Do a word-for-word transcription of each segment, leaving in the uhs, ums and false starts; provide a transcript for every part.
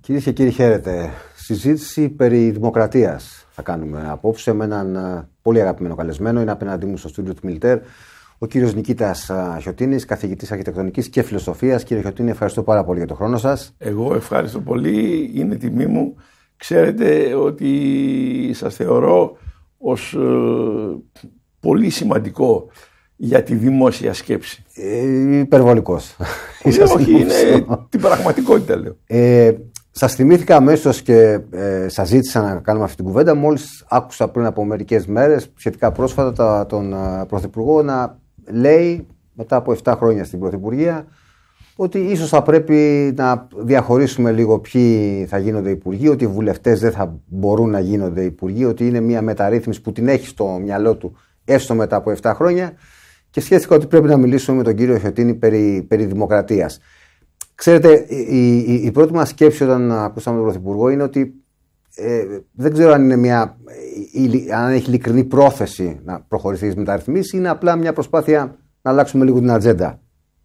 Κυρίες και κύριοι, χαίρετε. Συζήτηση περί δημοκρατίας θα κάνουμε απόψε με έναν πολύ αγαπημένο καλεσμένο. Είναι απέναντί μου στο στούντιο του Μιλτέρ ο κύριος Νικήτας Χιωτίνης, καθηγητής αρχιτεκτονικής και φιλοσοφίας. Κύριε Χιωτίνη, ευχαριστώ πάρα πολύ για τον χρόνο σας. Εγώ ευχαριστώ πολύ. Είναι τιμή μου. Ξέρετε ότι σας θεωρώ ως ε, πολύ σημαντικό για τη δημόσια σκέψη. Ε, υπερβολικός. Όχι, όχι, είναι την πραγματικότητα, λέω. Ε, σας θυμήθηκα αμέσως και ε, σας ζήτησα να κάνουμε αυτή την κουβέντα μόλις άκουσα πριν από μερικές μέρες, σχετικά πρόσφατα, τον uh, Πρωθυπουργό να λέει μετά από επτά χρόνια στην Πρωθυπουργία ότι ίσως θα πρέπει να διαχωρίσουμε λίγο ποιοι θα γίνονται υπουργοί, ότι οι βουλευτές δεν θα μπορούν να γίνονται υπουργοί, ότι είναι μια μεταρρύθμιση που την έχει στο μυαλό του έστω μετά από επτά χρόνια, και σκέφτηκα ότι πρέπει να μιλήσουμε με τον κύριο Χιωτίνη περί, περί δημοκρατίας. Ξέρετε, η, η, η πρώτη μας σκέψη όταν ακούσαμε τον Πρωθυπουργό είναι ότι ε, δεν ξέρω αν, είναι μια, η, αν έχει ειλικρινή πρόθεση να προχωρήσει τις μεταρρυθμίσεις ή είναι απλά μια προσπάθεια να αλλάξουμε λίγο την ατζέντα.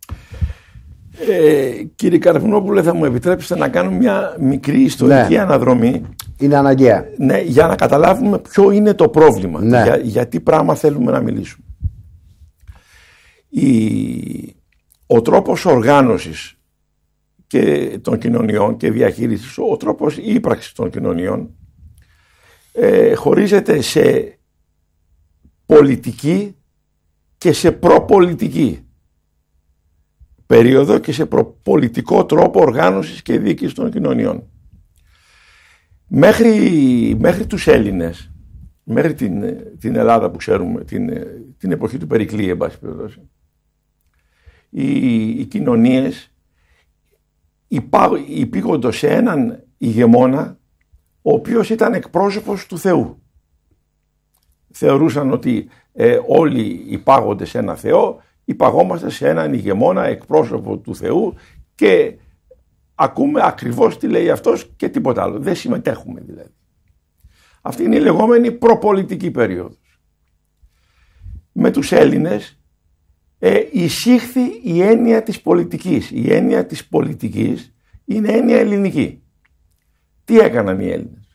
Ε, κύριε Καρφινόπουλε, θα μου επιτρέψετε να κάνω μια μικρή ιστορική ναι. αναδρομή. Είναι αναγκαία. Ναι, για να καταλάβουμε ποιο είναι το πρόβλημα, ναι. για, για τι πράγμα θέλουμε να μιλήσουμε. Η, ο τρόπος οργάνωσης και των κοινωνιών και διαχείρισης, ο τρόπος ύπαρξης των κοινωνιών ε, χωρίζεται σε πολιτική και σε προπολιτική περίοδο και σε προπολιτικό τρόπο οργάνωσης και διοίκησης των κοινωνιών. Μέχρι, μέχρι τους Έλληνες, μέχρι την, την Ελλάδα που ξέρουμε, την, την εποχή του Περικλή, εν πάση περιπτώσει, οι, οι κοινωνίες υπήγονται σε έναν ηγεμόνα ο οποίος ήταν εκπρόσωπος του Θεού. Θεωρούσαν ότι ε, όλοι υπάγονται σε ένα Θεό, υπαγόμαστε σε έναν ηγεμόνα εκπρόσωπο του Θεού και ακούμε ακριβώς τι λέει αυτός και τίποτα άλλο. Δεν συμμετέχουμε δηλαδή. Αυτή είναι η λεγόμενη προπολιτική περίοδος. Με τους Έλληνες ε, εισήχθη η έννοια της πολιτικής. Η έννοια της πολιτικής είναι έννοια ελληνική. Τι έκαναν οι Έλληνες?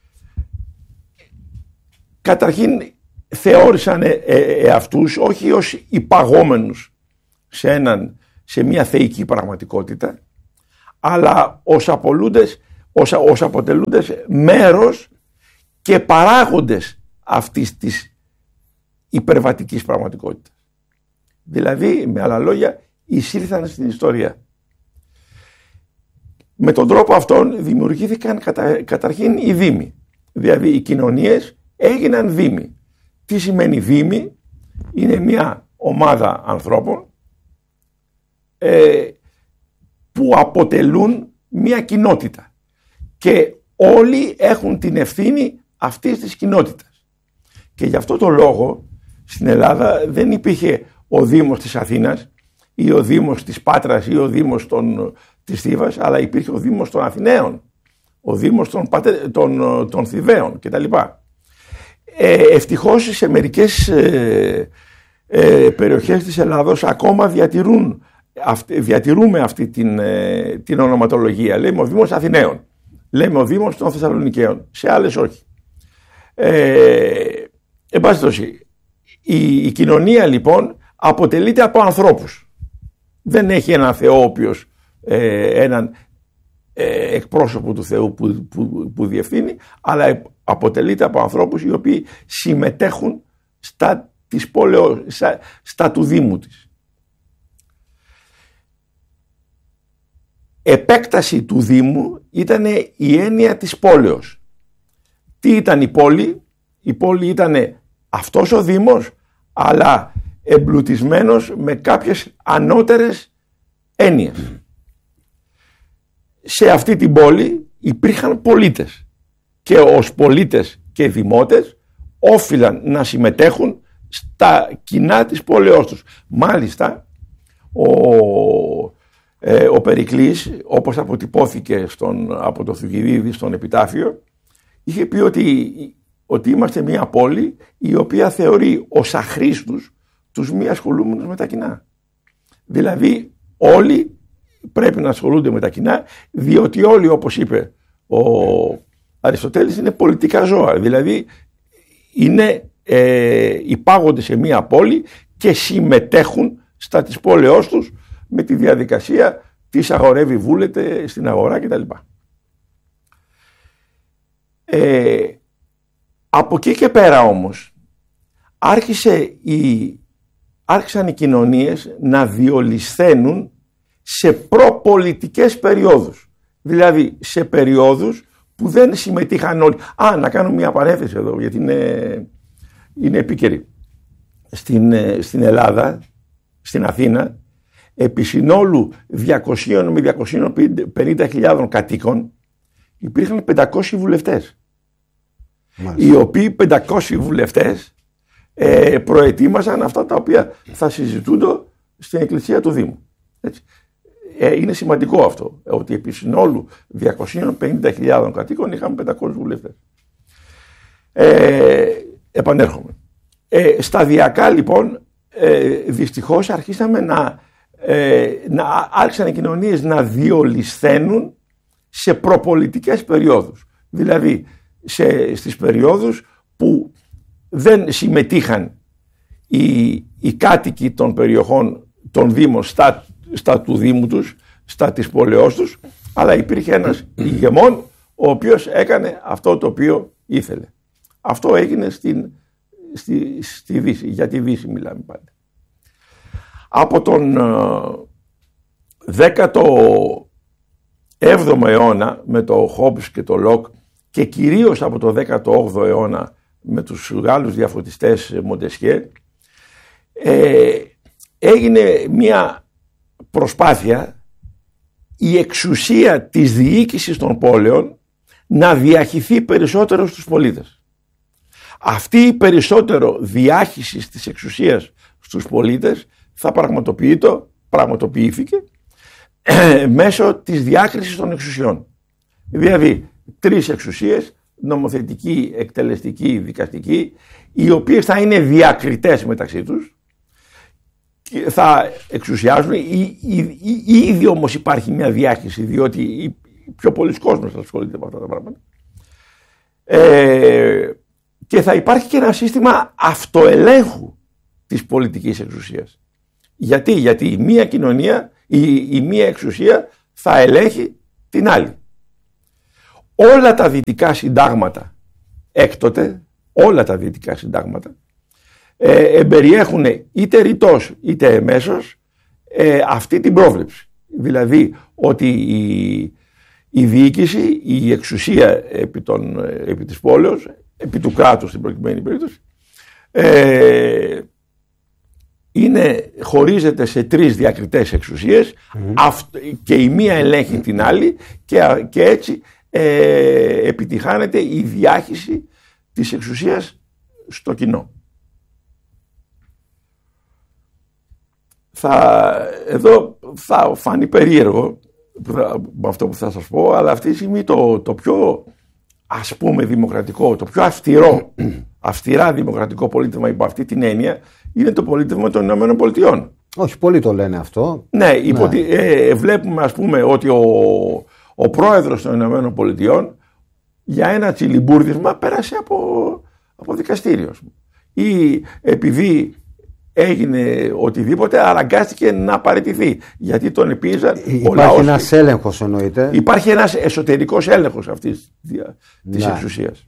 Καταρχήν θεώρησαν ε, ε, ε, αυτούς όχι ως υπαγόμενους σε, έναν, σε μια θεϊκή πραγματικότητα, αλλά ως, απολούντες, ως, ως αποτελούντες μέρος και παράγοντες αυτής της υπερβατικής πραγματικότητας. Δηλαδή, με άλλα λόγια, εισήλθαν στην ιστορία. Με τον τρόπο αυτόν δημιουργήθηκαν κατα, καταρχήν οι δήμοι. Δηλαδή, οι κοινωνίες έγιναν δήμοι. Τι σημαίνει δήμοι? Είναι μια ομάδα ανθρώπων ε, που αποτελούν μια κοινότητα και όλοι έχουν την ευθύνη αυτής της κοινότητας. Και γι' αυτό το λόγο στην Ελλάδα δεν υπήρχε ο Δήμος της Αθήνας ή ο Δήμος της Πάτρας ή ο Δήμος των, της Θήβας, αλλά υπήρχε ο Δήμος των Αθηναίων, ο Δήμος των, πατε, των, των Θηβαίων κτλ. Ε, ευτυχώς σε μερικές ε, ε, περιοχές της Ελλάδος ακόμα διατηρούν, αυ, διατηρούμε αυτή την, ε, την ονοματολογία. Λέμε ο Δήμος Αθηναίων, λέμε ο Δήμος των Θεσσαλονικαίων, σε άλλες όχι. Ε, εν πάση περιπτώσει, η, η κοινωνία λοιπόν αποτελείται από ανθρώπους. Δεν έχει έναν Θεό ο οποίος ε, έναν ε, εκπρόσωπο του Θεού που, που, που διευθύνει, αλλά αποτελείται από ανθρώπους οι οποίοι συμμετέχουν στα, της πόλεως, στα, στα του Δήμου της. Επέκταση του Δήμου ήταν η έννοια της πόλεως. Τι ήταν η πόλη? Η πόλη ήταν αυτός ο Δήμος, αλλά εμπλουτισμένος με κάποιες ανώτερες έννοιες. Σε αυτή την πόλη υπήρχαν πολίτες και ως πολίτες και δημότες όφυλαν να συμμετέχουν στα κοινά της πόλεως τους. Μάλιστα ο, ε, ο Περικλής, όπως αποτυπώθηκε στον, από το Θουκυδίδη στον Επιτάφιο, είχε πει ότι, ότι είμαστε μια πόλη η οποία θεωρεί ως αχρήστους τους μη ασχολούμενους με τα κοινά. Δηλαδή όλοι πρέπει να ασχολούνται με τα κοινά, διότι όλοι, όπως είπε ο Αριστοτέλης, είναι πολιτικά ζώα. Δηλαδή είναι, ε, υπάγονται σε μία πόλη και συμμετέχουν στα της πόλεως τους με τη διαδικασία της αγορεύει, βούλεται στην αγορά κτλ. Ε, από εκεί και πέρα όμως άρχισε η, άρχισαν οι κοινωνίες να διολυσθένουν σε προπολιτικές περιόδους. Δηλαδή σε περιόδους που δεν συμμετείχαν όλοι. Α, να κάνω μια παρένθεση εδώ, γιατί είναι, είναι επίκαιρη. Στην, στην Ελλάδα, στην Αθήνα, επί συνόλου διακόσιες με διακόσιες πενήντα χιλιάδες κατοίκων υπήρχαν πεντακόσιοι βουλευτές. Μάλιστα. Οι οποίοι πεντακόσιοι βουλευτές ε, προετοίμασαν αυτά τα οποία θα συζητούνται στην εκκλησία του Δήμου. Έτσι. Ε, είναι σημαντικό αυτό, ότι επί συνόλου διακόσιες πενήντα χιλιάδες κατοίκων είχαμε πεντακόσιους βουλευτές. Ε, επανέρχομαι. Ε, σταδιακά λοιπόν ε, δυστυχώς αρχίσαμε να, ε, να άρχισαν οι κοινωνίες να διολυσθένουν σε προπολιτικές περιόδους. Δηλαδή σε, στις περιόδους που δεν συμμετείχαν οι, οι κάτοικοι των περιοχών των Δήμων στα, στα του Δήμου τους, στα της πόλεως τους, αλλά υπήρχε ένας ηγεμόν ο οποίος έκανε αυτό το οποίο ήθελε. Αυτό έγινε στην, στη, στη Δύση, για τη Δύση μιλάμε πάντα. Από τον δέκατο έβδομο αιώνα με το Χόμπς και το Λοκ και κυρίως από το δέκατο όγδοο αιώνα με τους Γάλλους διαφωτιστές Μοντεσχιέ, ε, έγινε μια προσπάθεια η εξουσία της διοίκησης των πόλεων να διαχυθεί περισσότερο στους πολίτες. Αυτή η περισσότερο διάχυση της εξουσίας στους πολίτες θα πραγματοποιείται, πραγματοποιήθηκε ε, μέσω της διάκρισης των εξουσιών. Δηλαδή τρεις εξουσίες, νομοθετική, εκτελεστική, δικαστική, οι οποίες θα είναι διακριτές μεταξύ τους, θα εξουσιάζουν. Ήδη όμως υπάρχει μια διάχυση, διότι πιο πολλοί κόσμος θα ασχολείται με αυτά τα πράγματα. Ε, και θα υπάρχει και ένα σύστημα αυτοελέγχου της πολιτικής εξουσίας. Γιατί, γιατί η μία κοινωνία, η, η μία εξουσία θα ελέγχει την άλλη. Όλα τα δυτικά συντάγματα έκτοτε, όλα τα δυτικά συντάγματα ε, εμπεριέχουν είτε ρητός είτε εμέσως ε, αυτή την πρόβλεψη. Δηλαδή ότι η, η διοίκηση, η εξουσία επί, των, επί της πόλεως, επί του κράτους στην προκειμένη περίπτωση, ε, είναι, χωρίζεται σε τρεις διακριτές εξουσίες mm-hmm. αυ, και η μία ελέγχει την άλλη και, και έτσι ε, επιτυχάνεται η διάχυση της εξουσίας στο κοινό. Θα, εδώ θα φανεί περίεργο με αυτό που θα σας πω, αλλά αυτή τη στιγμή το, το πιο ας πούμε δημοκρατικό, το πιο αυστηρό, αυστηρά δημοκρατικό πολίτευμα υπό αυτή την έννοια είναι το πολίτευμα των Ηνωμένων Πολιτειών. Όχι, πολλοί το λένε αυτό. Ναι, υποτι... ναι. Ε, βλέπουμε ας πούμε ότι ο, ο πρόεδρος των Ηνωμένων Πολιτειών για ένα τσιλιμπούρδισμα πέρασε από, από δικαστήριο. Ή επειδή έγινε οτιδήποτε, αναγκάστηκε να παραιτηθεί. Γιατί τον επίεζαν. Υπάρχει ένας έλεγχος, εννοείται. Υπάρχει ένας εσωτερικός έλεγχος αυτής της εξουσίας.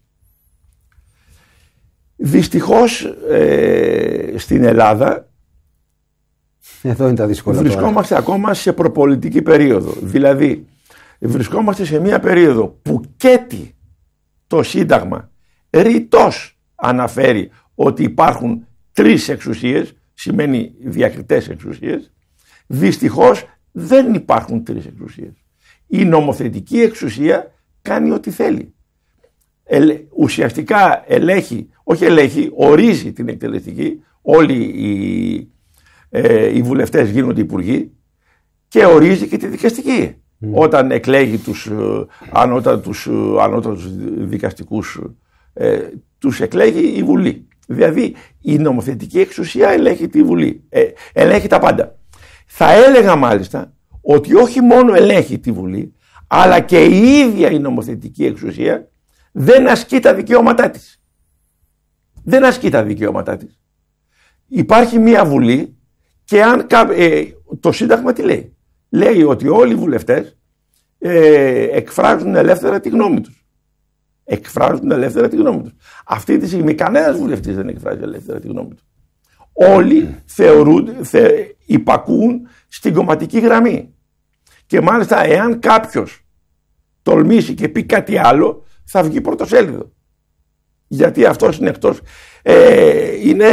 Δυστυχώς ε, στην Ελλάδα εδώ είναι τα δύσκολα βρισκόμαστε τώρα. Ακόμα σε προπολιτική περίοδο. Δηλαδή βρισκόμαστε σε μια περίοδο που καίει το Σύνταγμα ρητός αναφέρει ότι υπάρχουν τρεις εξουσίες, σημαίνει διακριτές εξουσίες. Δυστυχώς δεν υπάρχουν τρεις εξουσίες. Η νομοθετική εξουσία κάνει ό,τι θέλει. Ε, ουσιαστικά ελέγχει, όχι ελέγχει, ορίζει την εκτελεστική. Όλοι οι, ε, οι βουλευτές γίνονται υπουργοί και ορίζει και τη δικαστική. Mm. Όταν εκλέγει τους ε, ανώτατους, ε, ανώτατους δικαστικούς, ε, τους εκλέγει η Βουλή. Δηλαδή η νομοθετική εξουσία ελέγχει τη Βουλή, ε, ελέγχει τα πάντα. Θα έλεγα μάλιστα ότι όχι μόνο ελέγχει τη Βουλή, αλλά και η ίδια η νομοθετική εξουσία δεν ασκεί τα δικαιώματά της. Δεν ασκεί τα δικαιώματά της. Υπάρχει μια Βουλή και αν ε, το Σύνταγμα τι λέει. Λέει ότι όλοι οι βουλευτές ε, εκφράζουν ελεύθερα τη γνώμη τους. Εκφράζουν ελεύθερα τη γνώμη τους. Αυτή τη στιγμή κανένας βουλευτής δεν εκφράζει ελεύθερα τη γνώμη του. Όλοι θεωρούν, θε, υπακούν στην κομματική γραμμή. Και μάλιστα εάν κάποιος τολμήσει και πει κάτι άλλο, θα βγει πρωτοσέλιδο. Γιατί αυτός είναι εκτός. Ε, είναι,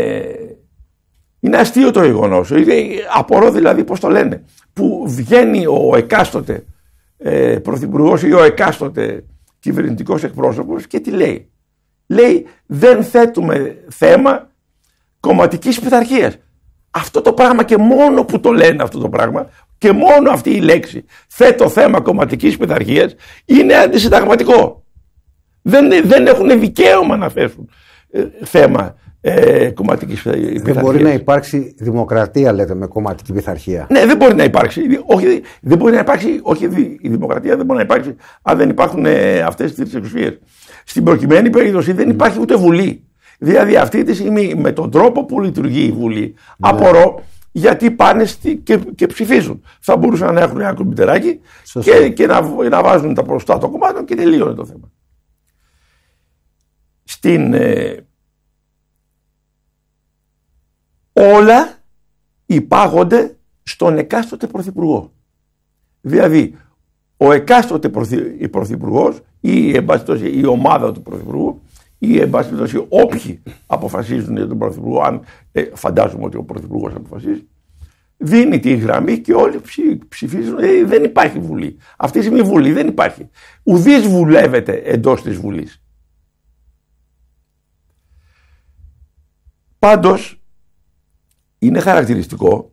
είναι αστείο το γεγονός. Απορώ δηλαδή πώς το λένε. Που βγαίνει ο εκάστοτε ε, πρωθυπουργός ή ο εκάστοτε κυβερνητικός εκπρόσωπος και τι λέει. Λέει δεν θέτουμε θέμα κομματικής πειθαρχίας. Αυτό το πράγμα και μόνο που το λένε αυτό το πράγμα και μόνο αυτή η λέξη θέτω θέμα κομματικής πειθαρχίας είναι αντισυνταγματικό. Δεν, δεν έχουν δικαίωμα να θέσουν ε, θέμα ε, κομματικής πειθαρχίας. Δεν μπορεί να υπάρξει δημοκρατία, λέτε, με κομματική πειθαρχία. Ναι, δεν μπορεί να υπάρξει. Όχι, δεν μπορεί να υπάρξει, όχι η δημοκρατία δεν μπορεί να υπάρξει αν δεν υπάρχουν ε, αυτές τις εξουσίες. Στην προκειμένη περίπτωση δεν υπάρχει ούτε Βουλή. Δηλαδή αυτή τη στιγμή με τον τρόπο που λειτουργεί η Βουλή, ναι, απορώ γιατί πάνε στη, και, και ψηφίζουν. Θα μπορούσαν να έχουν ένα κομπιουτεράκι και, και να, να βάζουν τα προστά των κομμάτων και τελείωνε το θέμα. Στην, ε, όλα υπάγονται στον εκάστοτε πρωθυπουργό. Δηλαδή ο εκάστοτε πρωθυ, πρωθυπουργός ή η ομάδα του πρωθυπουργού ή εν πάση περιπτώσει όποιοι αποφασίζουν για τον πρωθυπουργό, αν ε, φαντάζομαι ότι ο πρωθυπουργός αποφασίζει, δίνει τη γραμμή και όλοι ψηφίζουν. Ε, δεν υπάρχει Βουλή. Αυτή τη στιγμή Βουλή δεν υπάρχει. Ουδής βουλεύεται εντός της Βουλής. Πάντως είναι χαρακτηριστικό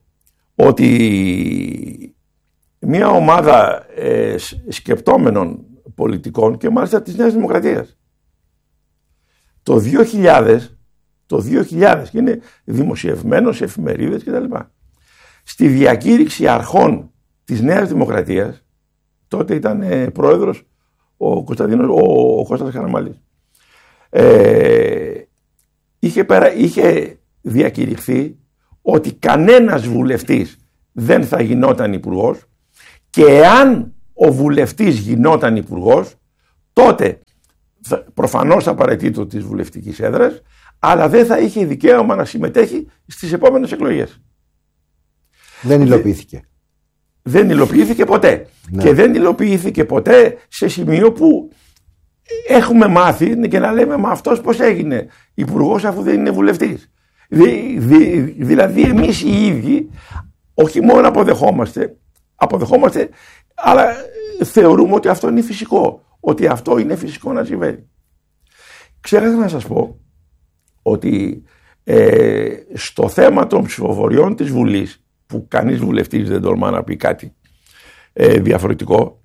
ότι μια ομάδα ε, σκεπτόμενων πολιτικών και μάλιστα της Νέας Δημοκρατίας το δύο χιλιάδες, το δύο χιλιάδες και είναι δημοσιευμένο σε εφημερίδες κτλ. Στη διακήρυξη αρχών της Νέας Δημοκρατίας, τότε ήταν ε, πρόεδρος ο, Κωνσταντίνος, ο, ο Κώστας Καραμανλής, ε, είχε, περα, είχε διακηρυχθεί ότι κανένας βουλευτής δεν θα γινόταν υπουργός και εάν ο βουλευτής γινόταν υπουργός, τότε προφανώς απαραίτητο της βουλευτικής έδρας, αλλά δεν θα είχε δικαίωμα να συμμετέχει στις επόμενες εκλογές. Δεν υλοποιήθηκε. Δεν υλοποιήθηκε ποτέ. Ναι. Και δεν υλοποιήθηκε ποτέ σε σημείο που έχουμε μάθει και να λέμε μα αυτός πώς έγινε υπουργός αφού δεν είναι βουλευτής. Δη, δη, δηλαδή εμείς οι ίδιοι όχι μόνο αποδεχόμαστε, αποδεχόμαστε αλλά θεωρούμε ότι αυτό είναι φυσικό. Ότι αυτό είναι φυσικό να συμβαίνει. Ξέχασα να σας πω ότι ε, στο θέμα των ψηφοφοριών της Βουλής, που κανείς βουλευτής δεν τολμά να πει κάτι ε, διαφορετικό,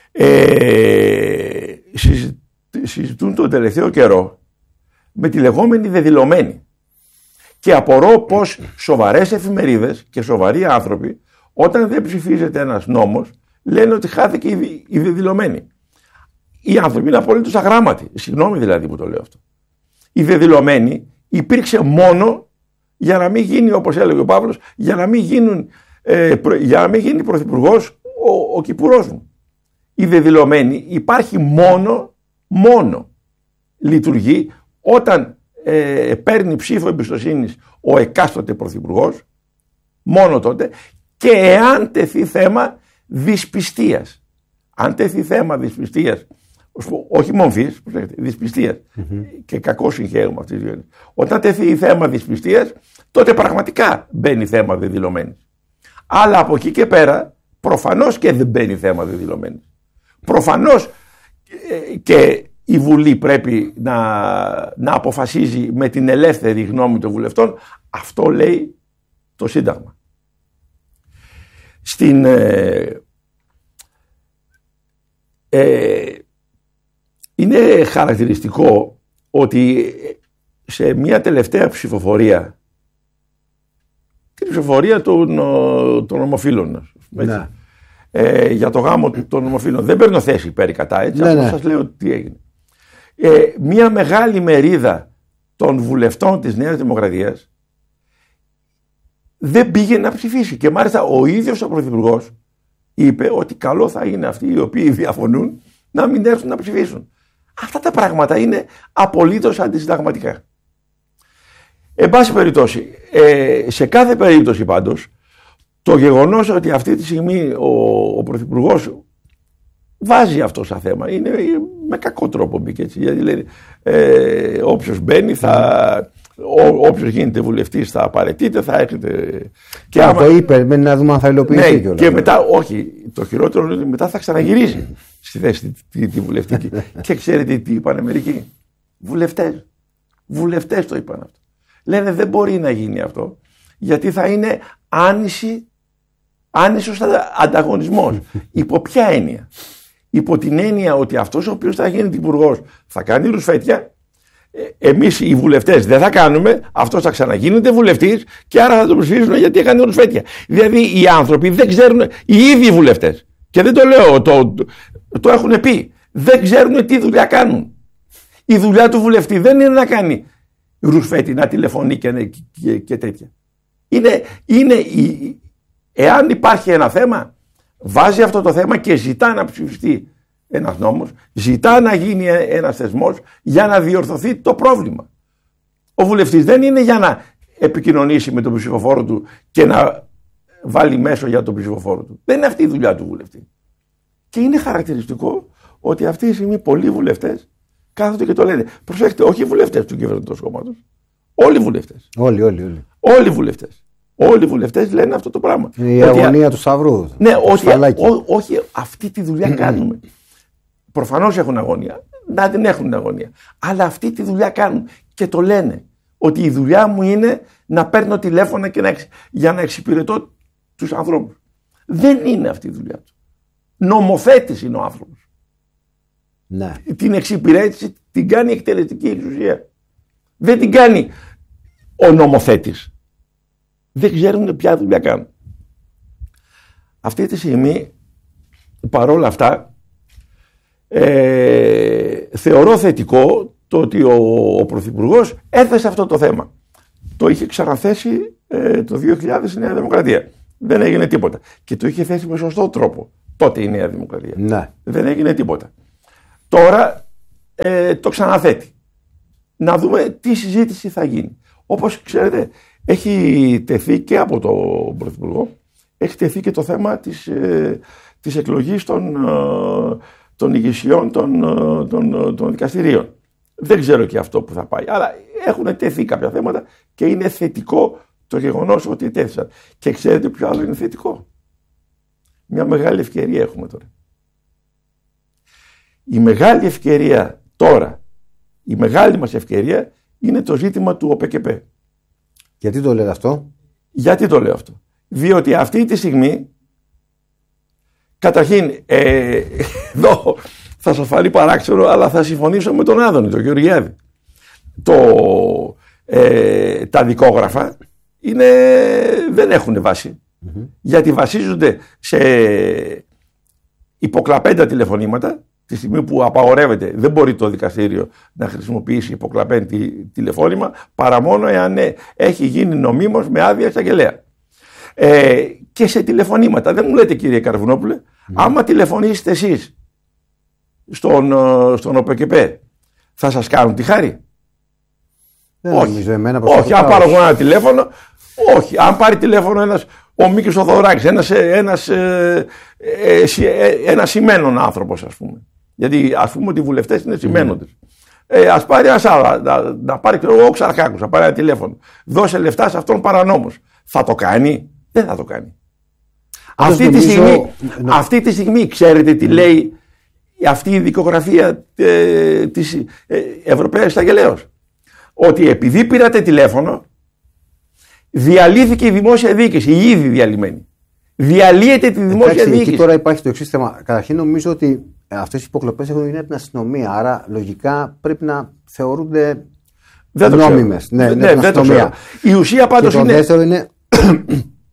ε, συζητούν τον τελευταίο καιρό με τη λεγόμενη δεδηλωμένη. Και απορώ πως σοβαρές εφημερίδες και σοβαροί άνθρωποι, όταν δεν ψηφίζεται ένας νόμος, λένε ότι χάθηκε η, η δεδηλωμένη. Οι άνθρωποι είναι απολύτως αγράμματοι. Συγγνώμη δηλαδή που το λέω αυτό. Η δεδηλωμένη υπήρξε μόνο για να μην γίνει, όπως έλεγε ο Παύλος, για να μην, γίνουν, ε, προ, για να μην γίνει πρωθυπουργός ο, ο Κυπουρός μου. Η δεδηλωμένη υπάρχει μόνο, μόνο λειτουργεί όταν ε, παίρνει ψήφο εμπιστοσύνης ο εκάστοτε πρωθυπουργός, μόνο τότε, και εάν τεθεί θέμα δυσπιστίας. Αν τεθεί θέμα δυσπιστίας, όχι μομφής, δυσπιστίας, mm-hmm. και κακό συγχαίρουμε αυτή τη ζωή. Όταν τεθεί θέμα δυσπιστίας, τότε πραγματικά μπαίνει θέμα δεδηλωμένης. Αλλά από εκεί και πέρα, προφανώς και δεν μπαίνει θέμα δεδηλωμένης. Προφανώς και η Βουλή πρέπει να, να αποφασίζει με την ελεύθερη γνώμη των βουλευτών. Αυτό λέει το Σύνταγμα. Στην... Ε, ε, είναι χαρακτηριστικό ότι σε μια τελευταία ψηφοφορία, την ψηφοφορία των, των ομοφύλων, ναι. ε, για το γάμο των ομοφύλων. Δεν παίρνω θέση υπέρ ή κατά, έτσι. Ναι, Αυτό ναι. σας λέω τι έγινε. Ε, μια μεγάλη μερίδα των βουλευτών της Νέας Δημοκρατίας δεν πήγε να ψηφίσει. Και μάλιστα ο ίδιος ο Πρωθυπουργός είπε ότι καλό θα είναι αυτοί οι οποίοι διαφωνούν να μην έρθουν να ψηφίσουν. Αυτά τα πράγματα είναι απολύτως αντισυνταγματικά. Εν πάση περιπτώσει, ε, σε κάθε περίπτωση πάντως, το γεγονός ότι αυτή τη στιγμή ο, ο Πρωθυπουργός βάζει αυτό σαν θέμα, είναι με κακό τρόπο μπήκε έτσι. Γιατί λέει, ε, όποιος μπαίνει, θα, ό, όποιος γίνεται βουλευτής θα απαραίτηται, θα έρχεται. Και άμα το είπε, μένει να δούμε αν θα υλοποιηθεί. Ναι, κιόλας, και ναι. μετά, όχι, το χειρότερο είναι ότι μετά θα ξαναγυρίσει στη θέση τη, τη, τη βουλευτική. Και ξέρετε τι είπανε μερικοί? Βουλευτές. Βουλευτές το είπαν αυτό. Λένε δεν μπορεί να γίνει αυτό, γιατί θα είναι άνηση, άνισος ανταγωνισμός. Υπό ποια έννοια? Υπό την έννοια ότι αυτός ο οποίος θα γίνει υπουργός θα κάνει ρουσφέτια, εμείς οι βουλευτές δεν θα κάνουμε, αυτός θα ξαναγίνεται βουλευτής και άρα θα τον ψηφίσουν γιατί έκανε ρουσφέτια. Δηλαδή οι άνθρωποι δεν ξέρουν, οι ίδιοι βουλευτές, και δεν το λέω, το, το, το έχουν πει, δεν ξέρουν τι δουλειά κάνουν. Η δουλειά του βουλευτή δεν είναι να κάνει ρουσφέτη, να τηλεφωνεί και, και, και τέτοια. Είναι, είναι η, εάν υπάρχει ένα θέμα, βάζει αυτό το θέμα και ζητά να ψηφιστεί ένας νόμος, ζητά να γίνει ένας θεσμός για να διορθωθεί το πρόβλημα. Ο βουλευτής δεν είναι για να επικοινωνήσει με τον ψηφοφόρο του και να βάλει μέσο για τον ψηφοφόρο του. Δεν είναι αυτή η δουλειά του βουλευτή. Και είναι χαρακτηριστικό ότι αυτή τη στιγμή πολλοί βουλευτές κάθονται και το λένε. Προσέξτε, όχι οι βουλευτές του κυβερνητικού κόμματος. Όλοι οι βουλευτές. Όλοι, όλοι, όλοι. Όλοι οι βουλευτές. Όλοι οι βουλευτές λένε αυτό το πράγμα. Η ότι, αγωνία του Σταυρού. Ναι, ότι ό, όχι αυτή τη δουλειά κάνουμε. Προφανώς έχουν αγωνία. Να την έχουν αγωνία. Αλλά αυτή τη δουλειά κάνουν και το λένε. Ότι η δουλειά μου είναι να παίρνω τηλέφωνα και να, εξ, για να εξυπηρετώ τους ανθρώπους. Δεν είναι αυτή η δουλειά του. Νομοθέτης είναι ο άνθρωπος. Ναι. Την εξυπηρέτηση την κάνει η εκτελεστική εξουσία. Δεν την κάνει ο νομοθέτης. Δεν ξέρουν ποια δουλειά κάνουν. Αυτή τη στιγμή, παρόλα αυτά, ε, θεωρώ θετικό το ότι ο, ο Πρωθυπουργός έθεσε αυτό το θέμα. Το είχε ξαναθέσει ε, το δύο χιλιάδες η Νέα Δημοκρατία. Δεν έγινε τίποτα. Και το είχε θέσει με σωστό τρόπο τότε η Νέα Δημοκρατία. Ναι. Δεν έγινε τίποτα. Τώρα ε, το ξαναθέτει. Να δούμε τι συζήτηση θα γίνει. Όπως ξέρετε, έχει τεθεί και από τον Πρωθυπουργό, έχει τεθεί και το θέμα της, ε, της εκλογής των, ε, των ηγεσιών των, ε, των, των δικαστηρίων. Δεν ξέρω και αυτό που θα πάει, αλλά έχουν τεθεί κάποια θέματα και είναι θετικό το γεγονός ότι τέθησαν. Και ξέρετε ποιο άλλο είναι θετικό? Μια μεγάλη ευκαιρία έχουμε τώρα. Η μεγάλη ευκαιρία τώρα, η μεγάλη μας ευκαιρία είναι το ζήτημα του ΟΠΕΚΕΠΕ. Γιατί το λέτε αυτό? Γιατί το λέω αυτό? Διότι αυτή τη στιγμή, καταρχήν, ε, εδώ θα σας φανεί παράξενο, αλλά θα συμφωνήσω με τον Άδωνη, τον Γεωργιάδη. Το, ε, τα δικόγραφα είναι, δεν έχουν βάση. Mm-hmm. Γιατί βασίζονται σε υποκλαπέντα τηλεφωνήματα. Τη στιγμή που απαγορεύεται, δεν μπορεί το δικαστήριο να χρησιμοποιήσει υποκλαπέντη τηλεφώνημα παρά μόνο εάν έχει γίνει νομίμως με άδεια εισαγγελέα. Ε, και σε τηλεφωνήματα, δεν μου λέτε κύριε Καρβουνόπουλε, mm. άμα τηλεφωνήσετε εσείς στον, στον ΟΠΕΚΕΠΕ, θα σας κάνουν τη χάρη? Δεν όχι, νομίζω, εμένα όχι. Αν πάρω εγώ ένα τηλέφωνο, όχι. Αν πάρει τηλέφωνο ένας, ο Μίκης ο Θοδωράκης, ένας, ένας, ε, ε, ε, ένας σημαίνον άνθρωπος, ας πούμε. Γιατί ας πούμε ότι οι βουλευτές είναι σημαίνοντες. Mm. Ε, ας πάρει ένας άλλο, να, να πάρει ο Ξαρχάκος, να πάρει ένα τηλέφωνο. Δώσε λεφτά σε αυτόν παρανόμως. Θα το κάνει? Δεν θα το κάνει. Αυτή, νομίζω... τη στιγμή, no. αυτή τη στιγμή ξέρετε τι λέει αυτή η δικογραφία ε, της ε, Ευρωπαίας Εισαγγελέως? Ότι επειδή πήρατε τηλέφωνο, διαλύθηκε η δημόσια διοίκηση, η ήδη διαλυμένη. Διαλύεται τη δημόσια Εντάξει, διοίκηση. Εκεί τώρα υπάρχει το εξής θέμα. Καταρχήν νομίζω ότι αυτές οι υποκλοπές έχουν γίνει από την αστυνομία. Άρα λογικά πρέπει να θεωρούνται νόμιμες. Ναι, ναι, ναι, δεν το ξέρω. Η ουσία πάντως και το είναι. δεύτερο είναι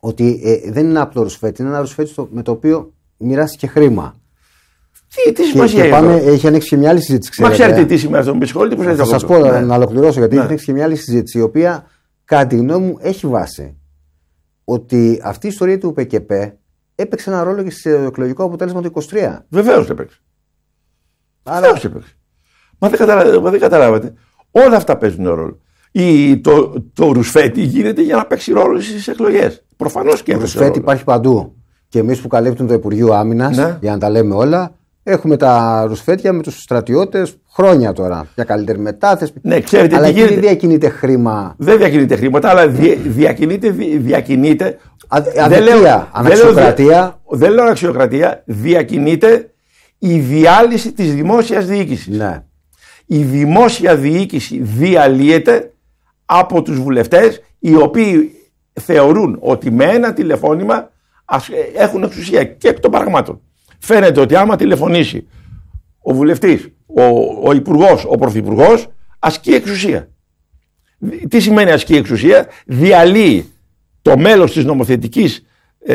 ότι ε, δεν είναι απλό ρουσφέτη, είναι ένα ρουσφέτη με το οποίο μοιράστηκε χρήμα. Τι, τι σημασία και, και πάμε, έχει ανοίξει και μια άλλη συζήτηση. Ξέρετε. Μα ξέρετε τι σημαίνει αυτό, με συγχωρείτε. Θα σας πω, ναι. να ολοκληρώσω, γιατί ναι. έχει ανοίξει και μια άλλη συζήτηση, η οποία κατά τη γνώμη μου έχει βάση. Ότι αυτή η ιστορία του ΠΚΠ έπαιξε ένα ρόλο και στο εκλογικό αποτέλεσμα του είκοσι τρία. Βεβαίως έπαιξε. Άρα... Βεβαίως έπαιξε. Μα δεν, καταλα... Μα δεν καταλάβατε. Όλα αυτά παίζουν ρόλο. Η... Το... το ρουσφέτη γίνεται για να παίξει ρόλο στις εκλογές. Προφανώς και έπαιξε. Το ρουσφέτη υπάρχει παντού. Και εμείς που καλύπτουν το Υπουργείο Άμυνας, ναι. για να τα λέμε όλα, έχουμε τα ρουσφέτια με τους στρατιώτες χρόνια τώρα. Για καλύτερη μετάθεση. Ναι, ξέρετε, αλλά τι γίνεται... δεν διακινείται χρήμα. Δεν διακινείται χρήματα, αλλά δι... διακινείται. διακινείται... Αδικία, αναξιοκρατία. Δεν λέω αναξιοκρατία, διακινείται η διάλυση της δημόσιας διοίκησης. Ναι. Η δημόσια διοίκηση διαλύεται από τους βουλευτές, οι οποίοι θεωρούν ότι με ένα τηλεφώνημα έχουν εξουσία και εκ των πραγμάτων. Φαίνεται ότι άμα τηλεφωνήσει ο βουλευτής, ο, ο υπουργός, ο πρωθυπουργός, ασκεί εξουσία. Τι σημαίνει ασκεί εξουσία? Διαλύει το μέλος της νομοθετικής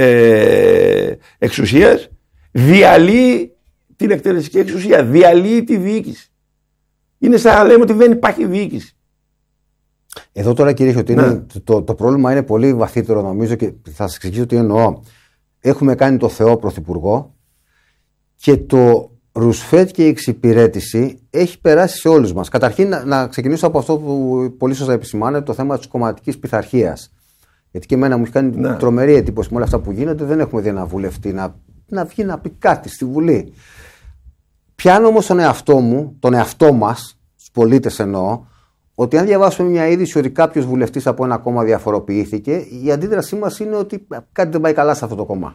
ε, εξουσίας, διαλύει την εκτελεστική εξουσία, διαλύει τη διοίκηση. Είναι σαν να λέμε ότι δεν υπάρχει διοίκηση. Εδώ τώρα, κύριε Χιωτίνη, ναι. το, το πρόβλημα είναι πολύ βαθύτερο, νομίζω, και θα σας εξηγήσω τι εννοώ. Έχουμε κάνει το Θεό πρωθυπουργό και το ρουσφέτ και η εξυπηρέτηση έχει περάσει σε όλους μας. Καταρχήν, να, να ξεκινήσω από αυτό που πολύ σωστά επισημάνεται, το θέμα της κομματικής πειθαρχίας. Γιατί και εμένα μου έχει κάνει ναι. τρομερή εντύπωση με όλα αυτά που γίνονται. Δεν έχουμε δει ένα βουλευτή να, να βγει να πει κάτι στη Βουλή. Πιάνω όμως τον εαυτό μου, τον εαυτό μας, τους πολίτες εννοώ, ότι αν διαβάσουμε μια είδηση ότι κάποιος βουλευτής από ένα κόμμα διαφοροποιήθηκε, η αντίδρασή μας είναι ότι κάτι δεν πάει καλά σε αυτό το κόμμα.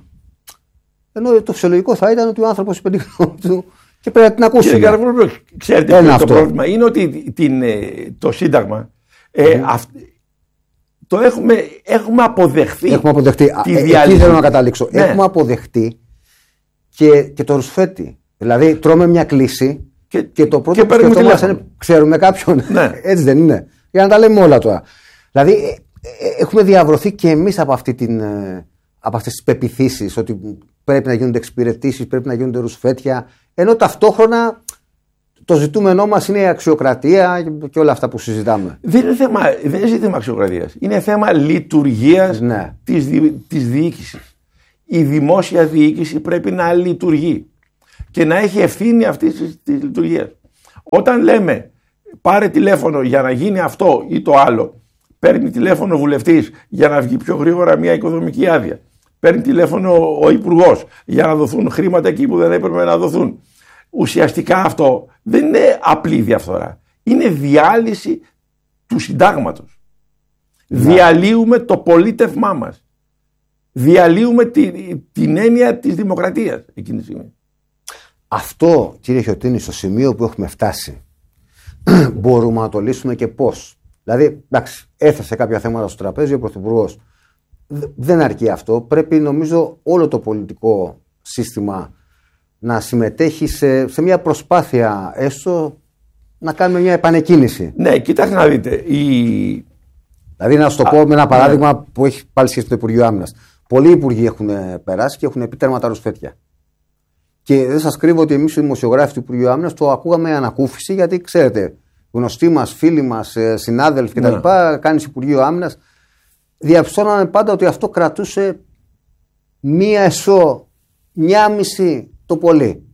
Ενώ το φυσιολογικό θα ήταν ότι ο άνθρωπος είπε την γνώμη του και πρέπει να την ακούσουμε. Κύριε, ξέρετε ποιο είναι το πρόβλημα? Είναι ότι την, το Σύνταγμα ε, mm. αυ, το έχουμε, έχουμε αποδεχθεί. Έχουμε αποδεχτεί. Τη ε, εκεί θέλω να καταλήξω. Ναι. Έχουμε αποδεχτεί και, και το ρουσφέτι. Δηλαδή τρώμε μια κλίση και, και το πρώτο που σκεφτόμαστε είναι ξέρουμε κάποιον. Ναι. Έτσι δεν είναι? Για να τα λέμε όλα τώρα. Δηλαδή ε, ε, έχουμε διαβρωθεί και εμείς από, αυτή την, ε, από αυτές τις πεποιθήσεις ότι πρέπει να γίνονται εξυπηρετήσεις, πρέπει να γίνονται ρουσφέτια, ενώ ταυτόχρονα το ζητούμενό μας είναι η αξιοκρατία και όλα αυτά που συζητάμε. Δεν είναι θέμα, δεν είναι ζήτημα αξιοκρατίας. Είναι θέμα λειτουργίας ναι. της, δι, της διοίκησης. Η δημόσια διοίκηση πρέπει να λειτουργεί και να έχει ευθύνη αυτής της, της λειτουργίας. Όταν λέμε πάρε τηλέφωνο για να γίνει αυτό ή το άλλο, παίρνει τηλέφωνο ο βουλευτής για να βγει πιο γρήγορα μια οικοδομική άδεια. Παίρνει τηλέφωνο ο υπουργός για να δοθούν χρήματα εκεί που δεν έπρεπε να δοθούν. Ουσιαστικά αυτό δεν είναι απλή διαφθορά. Είναι διάλυση του συντάγματος. Ναι. Διαλύουμε το πολίτευμά μας. Διαλύουμε τη, την έννοια της δημοκρατίας εκείνη τη στιγμή. Αυτό, κύριε Χιωτίνη, στο σημείο που έχουμε φτάσει, μπορούμε να το λύσουμε και πώς? Δηλαδή, εντάξει, έθεσε κάποια θέματα στο τραπέζι ο Πρωθυπουργός. Δεν αρκεί αυτό. Πρέπει, νομίζω, όλο το πολιτικό σύστημα να συμμετέχει σε, σε μια προσπάθεια έστω να κάνουμε μια επανεκκίνηση. Ναι, κοιτάξτε να δείτε. Η... Δηλαδή, να σου το πω με ένα παράδειγμα ναι. που έχει πάλι σχέση με το Υπουργείο Άμυνας. Πολλοί υπουργοί έχουν περάσει και έχουν πει τέρματα ρουσφέτια. Και δεν σας κρύβω ότι εμείς οι δημοσιογράφοι του Υπουργείου Άμυνας το ακούγαμε ανακούφιση, γιατί ξέρετε, γνωστοί μας, φίλοι μας, συνάδελφοι κτλ. Ναι. Κάνεις Υπουργείο Άμυνας. Διαπιστώναμε πάντα ότι αυτό κρατούσε μία εσώ, μία μισή το πολύ.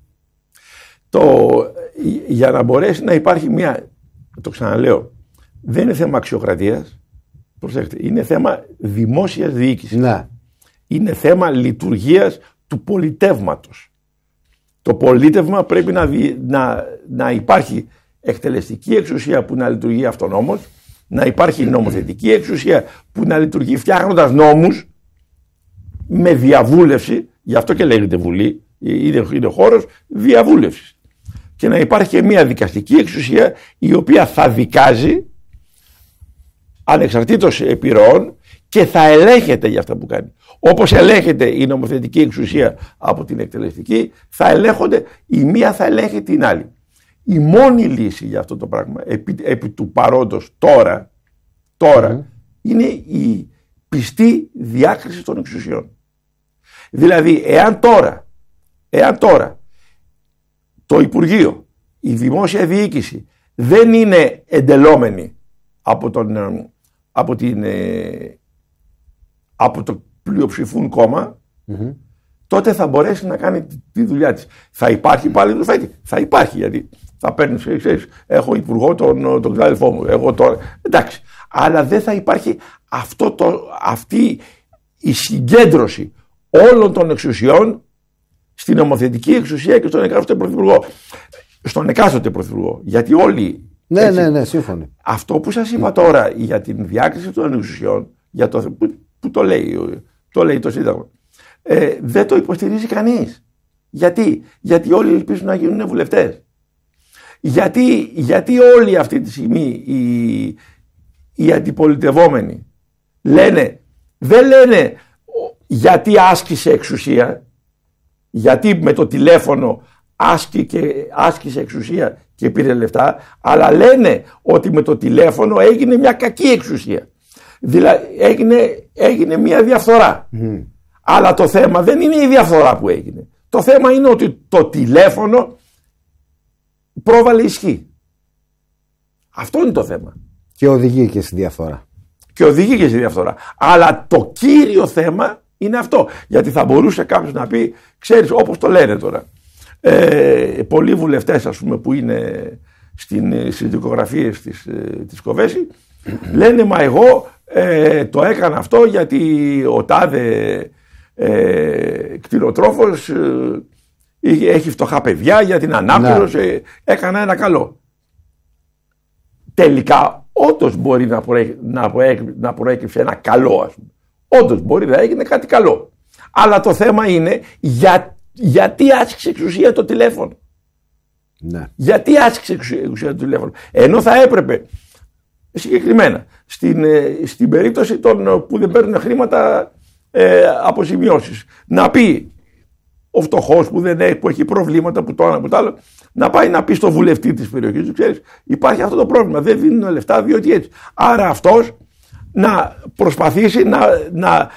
Το, για να μπορέσει να υπάρχει μία, το ξαναλέω, δεν είναι θέμα αξιοκρατίας, προσέξτε, είναι θέμα δημόσιας διοίκησης. Ναι. Είναι θέμα λειτουργίας του πολιτεύματος. Το πολίτευμα πρέπει να, να, να υπάρχει εκτελεστική εξουσία που να λειτουργεί αυτονόμως, να υπάρχει νομοθετική εξουσία που να λειτουργεί φτιάχνοντας νόμους με διαβούλευση, γι' αυτό και λέγεται Βουλή, είναι, είναι χώρος διαβούλευσης. Και να υπάρχει και μια δικαστική εξουσία η οποία θα δικάζει ανεξαρτήτως επιρροών και θα ελέγχεται για αυτά που κάνει. Όπως ελέγχεται η νομοθετική εξουσία από την εκτελεστική, θα ελέγχονται, η μία θα ελέγχει την άλλη. Η μόνη λύση για αυτό το πράγμα, επί, επί του παρόντος τώρα, τώρα mm. είναι η, πιστή διάκριση των εξουσιών. Δηλαδή, εάν τώρα, εάν τώρα το Υπουργείο, η δημόσια διοίκηση δεν είναι εντελόμενη από, τον, από, την, από το πλειοψηφούν κόμμα, mm-hmm. τότε θα μπορέσει να κάνει τη δουλειά της. Θα υπάρχει πάλι ρουφέτη. Θα υπάρχει, γιατί θα παίρνεις, ξέρεις, έχω υπουργό τον, τον ξάδελφό μου, εγώ τώρα, εντάξει. Αλλά δεν θα υπάρχει αυτό το, αυτή η συγκέντρωση όλων των εξουσιών στην νομοθετική εξουσία και στον εκάστοτε πρωθυπουργό. Στον εκάστοτε πρωθυπουργό. Γιατί όλοι. Ναι, έτσι, ναι, ναι, σύμφωνοι. Αυτό που σας είπα τώρα για την διάκριση των εξουσιών, για το, που, που το, λέει, το λέει το Σύνταγμα, ε, δεν το υποστηρίζει κανείς. Γιατί, γιατί όλοι ελπίζουν να γίνουν βουλευτές. Γιατί, γιατί όλοι αυτή τη στιγμή οι, οι αντιπολιτευόμενοι λένε, δεν λένε γιατί άσκησε εξουσία, γιατί με το τηλέφωνο άσκηκε, άσκησε εξουσία και πήρε λεφτά, αλλά λένε ότι με το τηλέφωνο έγινε μια κακή εξουσία. Δηλαδή έγινε, έγινε μια διαφθορά. Mm. Αλλά το θέμα δεν είναι η διαφθορά που έγινε. Το θέμα είναι ότι το τηλέφωνο πρόβαλε ισχύ. Αυτό είναι το θέμα. Και οδηγεί και στη διαφθορά. Και οδηγεί και στη διαφθορά. Αλλά το κύριο θέμα είναι αυτό. Γιατί θα μπορούσε κάποιος να πει, ξέρεις, όπως το λένε τώρα, ε, πολλοί βουλευτές, ας πούμε, που είναι στην, στις δικογραφίες της, ε, της Κοβέση, λένε, μα εγώ ε, το έκανα αυτό γιατί ο τάδε ε, κτηνοτρόφος ε, έχει φτωχά παιδιά, για την ανάπτυξη ε, έκανα ένα καλό. Τελικά όντως μπορεί να, προέ, να, προέ, να προέκυψε ένα καλό, ας πούμε. Όντως μπορεί να έγινε κάτι καλό. Αλλά το θέμα είναι για, γιατί άσκησε εξουσία το τηλέφωνο. Ναι. Γιατί άσκησε εξουσία το τηλέφωνο. Ενώ θα έπρεπε συγκεκριμένα στην, στην περίπτωση των που δεν παίρνουν χρήματα ε, αποζημιώσεις, να πει ο φτωχός που, δεν έχει, που έχει προβλήματα που το ένα που το άλλο, να πάει να πει στο βουλευτή της περιοχής του, ξέρεις, υπάρχει αυτό το πρόβλημα, δεν δίνουν λεφτά διότι έτσι. Άρα αυτός να προσπαθήσει να, να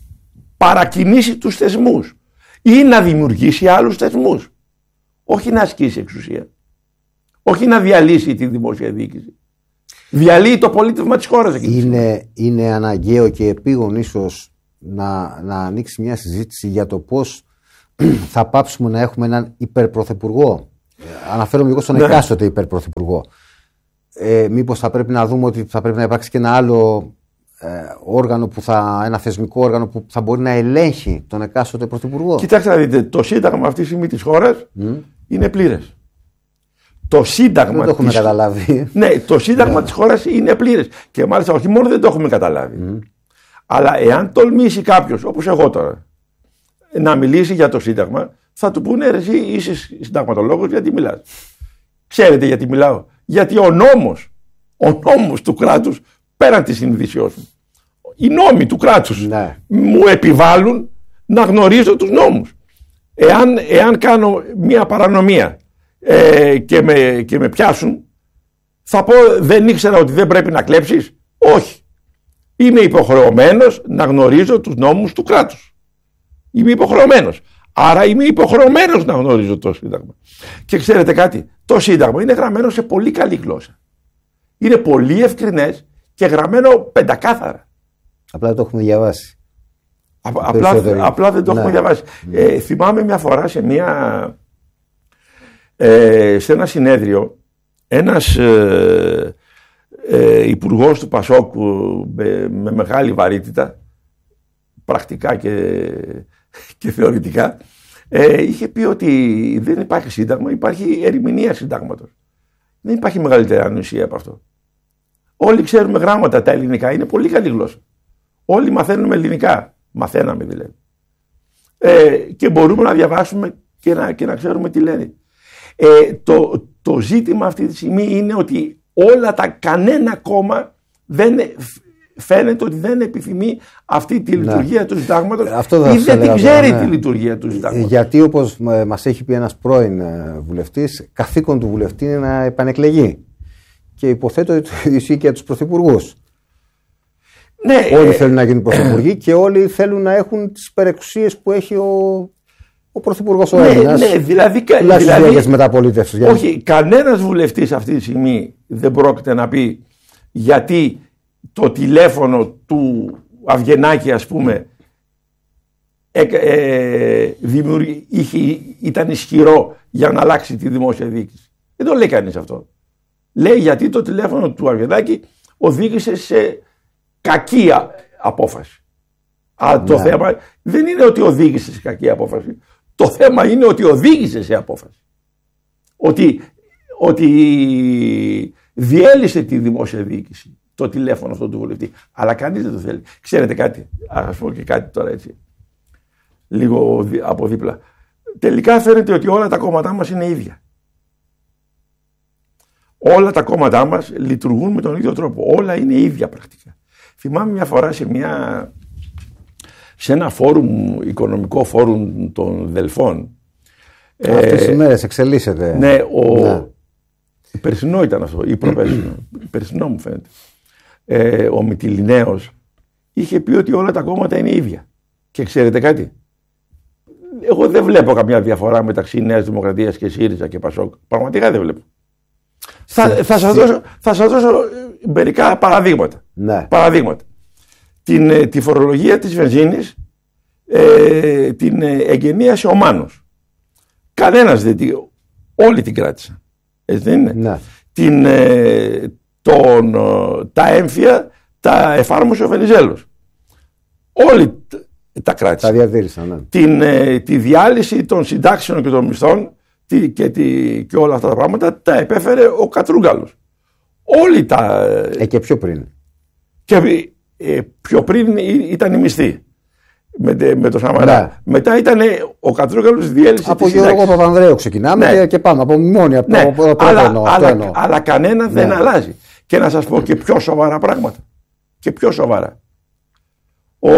παρακινήσει τους θεσμούς ή να δημιουργήσει άλλους θεσμούς. Όχι να ασκήσει εξουσία. Όχι να διαλύσει τη δημόσια διοίκηση. Διαλύει το πολίτευμα της χώρας. Είναι, είναι αναγκαίο και επίγον ίσως να, να ανοίξει μια συζήτηση για το πώς θα πάψουμε να έχουμε έναν υπερπρωθυπουργό. Αναφέρομαι λίγο στον ναι. εκάστοτε υπερπρωθυπουργό. Ε, μήπως θα πρέπει να δούμε ότι θα πρέπει να υπάρξει και ένα άλλο ε, όργανο, που θα, ένα θεσμικό όργανο που θα μπορεί να ελέγχει τον εκάστοτε πρωθυπουργό. Κοιτάξτε να δείτε, το σύνταγμα αυτή τη στιγμή της χώρας mm. είναι πλήρες. Το σύνταγμα. Δεν το έχουμε της... καταλάβει. Ναι, το σύνταγμα yeah. της χώρας είναι πλήρες. Και μάλιστα όχι μόνο δεν το έχουμε καταλάβει. Mm. Αλλά εάν τολμήσει κάποιος, όπως εγώ τώρα, να μιλήσει για το σύνταγμα, θα του πούνε ρε, εσύ είσαι συνταγματολόγος, γιατί μιλάς. Ξέρετε γιατί μιλάω. Γιατί ο νόμος, ο νόμος του κράτους, πέραν της συνειδησιός μου, οι νόμοι του κράτους ναι. μου επιβάλλουν να γνωρίζω τους νόμους. Εάν, εάν κάνω μια παρανομία ε, και, με, και με πιάσουν, θα πω δεν ήξερα ότι δεν πρέπει να κλέψεις. Όχι. Είμαι υποχρεωμένος να γνωρίζω τους νόμους του κράτους. Είμαι υποχρεωμένος. Άρα είμαι υποχρεωμένος να γνωρίζω το Σύνταγμα. Και ξέρετε κάτι, το Σύνταγμα είναι γραμμένο σε πολύ καλή γλώσσα. Είναι πολύ ευκρινές και γραμμένο πεντακάθαρα. Απλά το έχουμε διαβάσει. Α, απλά, απλά δεν το ναι. έχουμε διαβάσει. Ναι. Ε, θυμάμαι μια φορά σε, μια, ε, σε ένα συνέδριο ένας ε, ε, υπουργός του Πασόκ με, με μεγάλη βαρύτητα, πρακτικά και, και θεωρητικά, ε, είχε πει ότι δεν υπάρχει σύνταγμα, υπάρχει ερμηνεία συντάγματος. Δεν υπάρχει μεγαλύτερη ανοησία από αυτό. Όλοι ξέρουμε γράμματα, τα ελληνικά είναι πολύ καλή γλώσσα. Όλοι μαθαίνουμε ελληνικά. Μαθαίναμε δηλαδή. Ε, και μπορούμε να διαβάσουμε και να, και να ξέρουμε τι λένε. Ε, το, το ζήτημα αυτή τη στιγμή είναι ότι όλα τα, κανένα κόμμα δεν φαίνεται ότι δεν επιθυμεί αυτή τη λειτουργία ναι. του συντάγματος ή δεν την ξέρει ναι. τη λειτουργία του συντάγματος. Γιατί όπως μας έχει πει ένας πρώην βουλευτής, καθήκον του βουλευτή είναι να επανεκλεγεί. Και υποθέτω ότι ισχύει και για τους πρωθυπουργούς. Ναι, όλοι ε, θέλουν να γίνουν πρωθυπουργοί και όλοι θέλουν να έχουν τις υπερεξουσίες που έχει ο, ο πρωθυπουργός ο ναι, Έλληνας. Ναι, δηλαδή, δηλαδή μεταπολίτευσης. Όχι, κανένας βουλευτής αυτή τη στιγμή δεν πρόκειται να πει γιατί το τηλέφωνο του Αυγενάκη, ας πούμε, ε, ε, είχε, ήταν ισχυρό για να αλλάξει τη δημόσια διοίκηση. Δεν το λέει κανείς αυτό. Λέει γιατί το τηλέφωνο του Αυγενάκη οδήγησε σε κακή απόφαση. Αλλά το ναι. θέμα δεν είναι ότι οδήγησε σε κακή απόφαση. Το θέμα είναι ότι οδήγησε σε απόφαση. Ότι, ότι διέλυσε τη δημόσια διοίκηση το τηλέφωνο αυτό του βουλευτή. Αλλά κανείς δεν το θέλει. Ξέρετε κάτι, ας πω και κάτι τώρα έτσι, λίγο από δίπλα. Τελικά φαίνεται ότι όλα τα κόμματά μας είναι ίδια. Όλα τα κόμματά μας λειτουργούν με τον ίδιο τρόπο. Όλα είναι ίδια πρακτικά. Θυμάμαι μια φορά σε, μια, σε ένα φόρουμ, οικονομικό φόρουμ των Δελφών. Αυτές τις ε, μέρες εξελίσσεται. Ναι, ο, ναι. Περσινό ήταν αυτό, ή προπέρσινο. Περσινό μου φαίνεται. Ε, ο Μυτιληναίος είχε πει ότι όλα τα κόμματα είναι ίδια. Και ξέρετε κάτι. Εγώ δεν βλέπω καμιά διαφορά μεταξύ Νέας Δημοκρατίας και ΣΥΡΙΖΑ και ΠΑΣΟΚ. Πραγματικά δεν βλέπω. Θα, θα, σας δώσω, θα σας δώσω μερικά παραδείγματα. Ναι. Παραδείγματα. Την, τη φορολογία της βενζίνης ε, την εγκαινίασε ο Μάνος. Κανένας δεν την... Όλοι την κράτησαν. Έτσι δεν είναι. Ναι. Την, ε, τον, τα έμφυα τα εφάρμοσε ο Βενιζέλος. Όλοι τα κράτησαν. Τα διατήρησαν, ναι. Την, ε, τη διάλυση των συντάξεων και των μισθών τι, και, τι, και όλα αυτά τα πράγματα τα επέφερε ο Κατρούγκαλος. Όλοι τα... Ε, και πιο πριν. Και ε, πιο πριν ήταν η μισθή. Με, με το Σαμαρά. Ναι. Μετά ήταν ο Κατρούγκαλος διέλυση από Γιώργο Παπανδρέου ξεκινάμε ναι. και, και πάμε από μνημόνια. Ναι. Από, από, αλλά, εννοώ, αλλά, εννοώ. αλλά κανένα ναι. δεν αλλάζει. Και να σας πω και πιο σοβαρά πράγματα. Και πιο σοβαρά. Ο...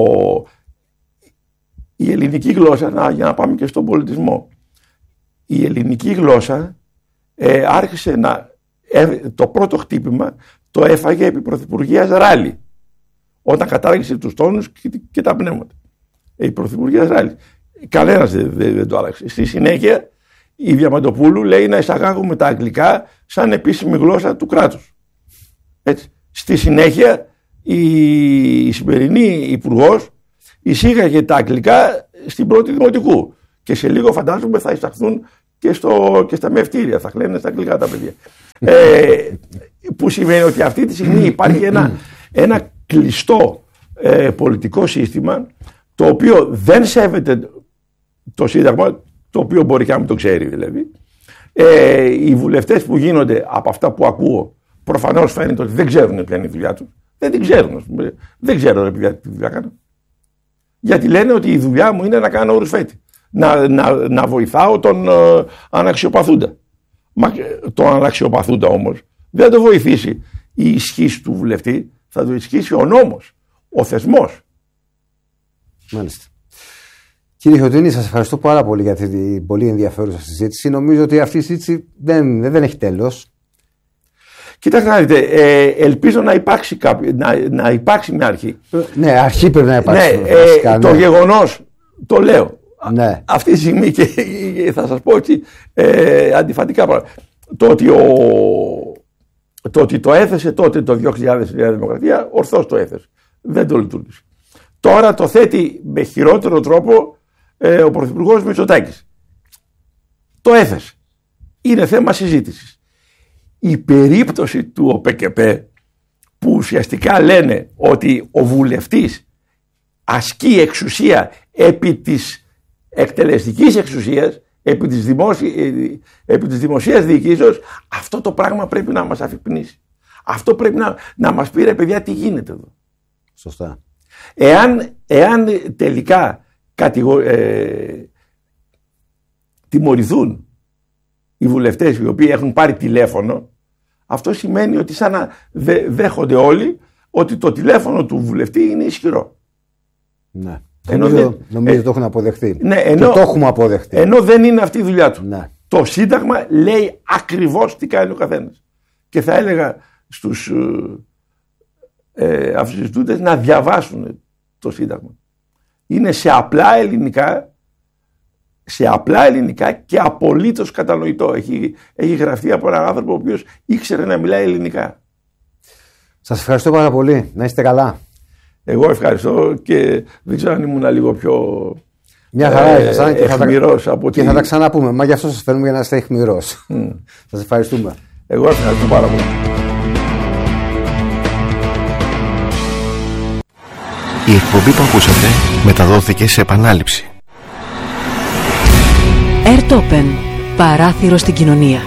Η ελληνική γλώσσα, να, για να πάμε και στον πολιτισμό, η ελληνική γλώσσα ε, άρχισε να... Ε, το πρώτο χτύπημα το έφαγε επί πρωθυπουργίας Ράλη. Όταν κατάργησε τους τόνους και, και τα πνεύματα. Η πρωθυπουργία Ράλη. Κανένας δεν, δεν, δεν το άλλαξε. Στη συνέχεια η Διαμαντοπούλου λέει να εισαγάγουμε τα αγγλικά σαν επίσημη γλώσσα του κράτους. Έτσι. Στη συνέχεια η, η σημερινή υπουργός εισήγαγε τα αγγλικά στην πρώτη δημοτικού. Και σε λίγο φαντάζομαι θα εισαχθούν και, στο, και στα μευτήρια. Θα χλένε στα αγγλικά τα παιδιά. ε, που σημαίνει ότι αυτή τη στιγμή υπάρχει ένα, ένα κλειστό ε, πολιτικό σύστημα το οποίο δεν σέβεται το Σύνταγμα, το οποίο μπορεί και να μην το ξέρει δηλαδή. Ε, οι βουλευτές που γίνονται από αυτά που ακούω προφανώς φαίνεται ότι δεν ξέρουν ποια είναι η δουλειά τους. Δεν την ξέρουν. Δεν ξέρουν τι δουλειά κάνουν. Γιατί λένε ότι η δουλειά μου είναι να κάνω ρουσφέτη. Να, να, να βοηθάω τον ε, αναξιοπαθούντα. Μα τον αναξιοπαθούντα όμως δεν το βοηθήσει η ισχύς του βουλευτή, θα το ισχύσει ο νόμος, ο θεσμός. Μάλιστα. Κύριε Χιωτίνη, σας ευχαριστώ πάρα πολύ για την πολύ ενδιαφέρουσα συζήτηση. Νομίζω ότι αυτή η συζήτηση δεν, δεν έχει τέλος. Κοιτάξτε να δείτε, ε, ελπίζω να υπάρξει, κάποιο, να, να υπάρξει μια αρχή. Ναι, αρχή πρέπει να υπάρξει. Ναι, βασικά, ε, το ναι. γεγονός, το λέω, ναι. αυτή τη στιγμή και θα σας πω ότι ε, αντιφατικά πράγματα. Το ότι, ο, το ότι το έθεσε τότε το δύο χιλιάδες η Νέα Δημοκρατία, ορθώς το έθεσε. Δεν το λειτουργήσε. Τώρα το θέτει με χειρότερο τρόπο ε, ο Πρωθυπουργός Μητσοτάκης. Το έθεσε. Είναι θέμα συζήτησης. Η περίπτωση του ΟΠΕΚΕΠΕ που ουσιαστικά λένε ότι ο βουλευτής ασκεί εξουσία επί της εκτελεστικής εξουσίας, επί της, δημόσι... επί της δημοσίας διοικήσεως, αυτό το πράγμα πρέπει να μας αφυπνήσει. Αυτό πρέπει να, να μας πει ρε παιδιά τι γίνεται εδώ. Σωστά. Εάν, εάν τελικά κατηγο... ε... τιμωρηθούν οι βουλευτές οι οποίοι έχουν πάρει τηλέφωνο, αυτό σημαίνει ότι σαν να δέχονται όλοι ότι το τηλέφωνο του βουλευτή είναι ισχυρό. Ναι. Ενώ νομίζω, δεν, νομίζω ε, το έχουν αποδεχτεί. Ναι, ενώ, και το έχουμε αποδεχτεί. Ενώ δεν είναι αυτή η δουλειά του. Ναι. Το Σύνταγμα λέει ακριβώς τι κάνει ο καθένας. Και θα έλεγα στους ε, αμφισβητούντες να διαβάσουν το Σύνταγμα. Είναι σε απλά ελληνικά, σε απλά ελληνικά και απολύτως κατανοητό. Έχει, έχει γραφτεί από έναν άνθρωπο ο οποίος ήξερε να μιλάει ελληνικά. Σας ευχαριστώ πάρα πολύ. Να είστε καλά. Εγώ ευχαριστώ και δεν ξέρω αν ήμουν λίγο πιο Μια χαρά ε, ήσασταν και, εχμηρός θα τα, από και τη... θα τα ξαναπούμε. Μα γι' αυτό σας φέρνουμε, για να είστε εχμηρός. Mm. Σας ευχαριστούμε. Εγώ ευχαριστώ πάρα πολύ. Η εκπομπή που ακούσατε μεταδόθηκε σε επανάληψη. Airtopen. Παράθυρο στην κοινωνία.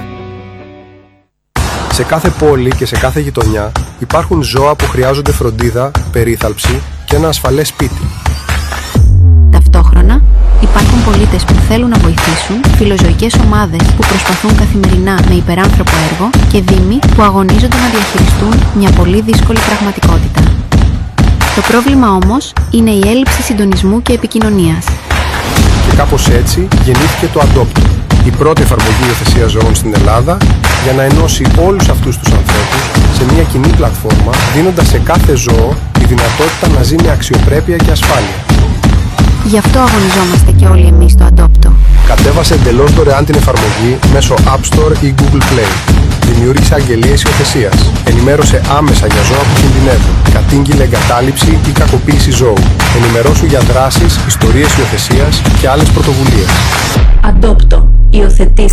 Σε κάθε πόλη και σε κάθε γειτονιά υπάρχουν ζώα που χρειάζονται φροντίδα, περίθαλψη και ένα ασφαλές σπίτι. Ταυτόχρονα υπάρχουν πολίτες που θέλουν να βοηθήσουν, φιλοζωικές ομάδες που προσπαθούν καθημερινά με υπεράνθρωπο έργο και δήμοι που αγωνίζονται να διαχειριστούν μια πολύ δύσκολη πραγματικότητα. Το πρόβλημα όμως είναι η έλλειψη συντονισμού και επικοινωνίας. Και κάπως έτσι γεννήθηκε το Adopto, η πρώτη εφαρμογή υιοθεσίας ζώων στην Ελλάδα, για να ενώσει όλους αυτούς τους ανθρώπους σε μια κοινή πλατφόρμα, δίνοντας σε κάθε ζώο τη δυνατότητα να ζει με αξιοπρέπεια και ασφάλεια. Γι' αυτό αγωνιζόμαστε και όλοι εμείς στο Adopto. Κατέβασε εντελώς δωρεάν την εφαρμογή μέσω App Store ή Google Play. Δημιούργησε αγγελίες υιοθεσίας. Ενημέρωσε άμεσα για ζώα που κινδυνεύουν, κατήγγειλε εγκατάλειψη ή κακοποίηση ζώου. Ενημερώσου για δράσεις, ιστορίες υιοθεσίας και άλλες πρωτοβουλίες. Adopto. Υιοθετείς